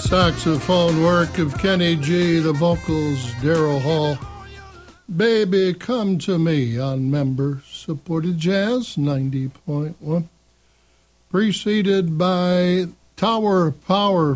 saxophone work of Kenny G, the vocals Daryl Hall. Baby Come to Me on member-supported jazz 90.1. Preceded by Tower Power